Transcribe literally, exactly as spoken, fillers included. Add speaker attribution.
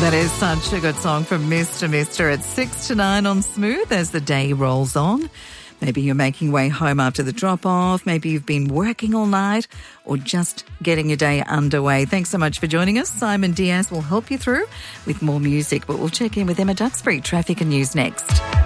Speaker 1: That is such a good song from Mister Mister at six to nine on Smooth as the day rolls on. Maybe you're making way home after the drop-off. Maybe you've been working all night or just getting your day underway. Thanks so much for joining us. Simon Diaz will help you through with more music, but we'll check in with Emma Duxbury. Traffic and news next.